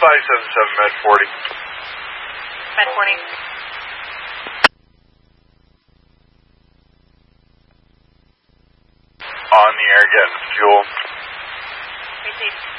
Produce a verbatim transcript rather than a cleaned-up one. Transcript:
five seven seven, Med forty. Med forty. On the air, getting fuel. Received.